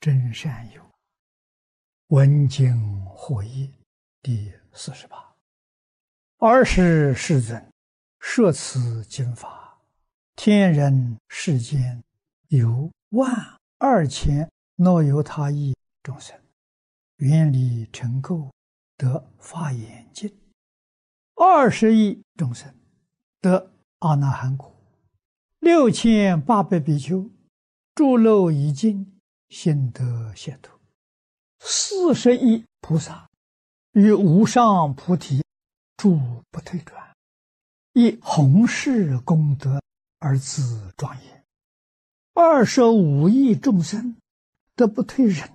真善友，闻经获益第48。尔时世尊摄此经法，天人世间有12000若有他意众生，愿力成垢，得法眼净；20亿众生得阿那含果；6800比丘诸漏已尽，心得解脱；40亿菩萨于无上菩提住不退转，以弘誓功德而自庄严；25亿众生得不退忍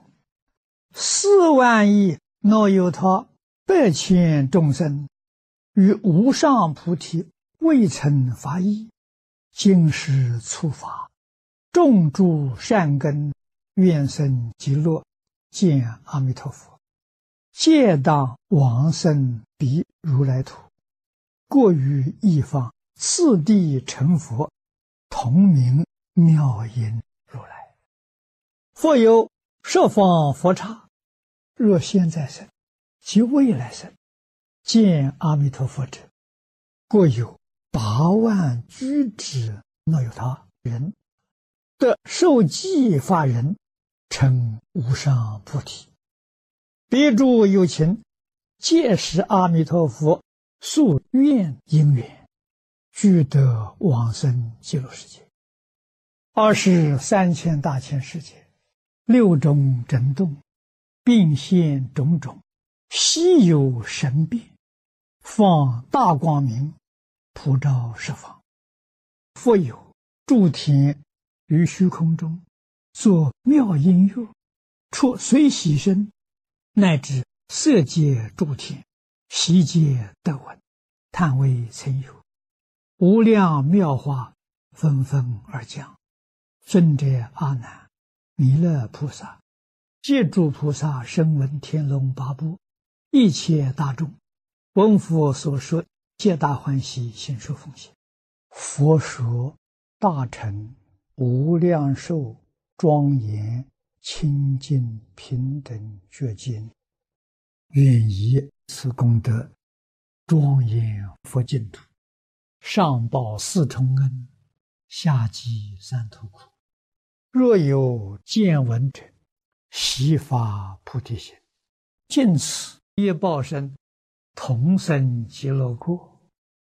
；4万亿若有他100千众生于无上菩提未曾发意，今时初发，种诸善根，愿生极乐，见阿弥陀佛，皆当往生彼如来土，过于一方，次第成佛，同名妙音如来。复有十方佛刹，若现在生及未来生，见阿弥陀佛者，过有8万居之若有他人，得受记法人，成无上菩提。彼诸有情，皆是阿弥陀佛宿愿因缘，俱得往生极乐世界。23千大千世界，六种震动，并现种种稀有神变，放大光明，普照十方。复有诸天于虚空中作妙音乐，出随喜声，乃至色界诸天，悉皆得闻，叹为曾有。无量妙法纷纷而降。尊者阿难、弥勒菩萨皆诸菩萨声闻天龙八部一切大众，闻佛所说，皆大欢喜，心受奉献。佛说大乘无量寿庄严清净平等觉经，愿以此功德庄严佛净土，上报4重恩，下济3途苦。若有见闻者，悉发菩提心，尽此业报身，同生极乐国。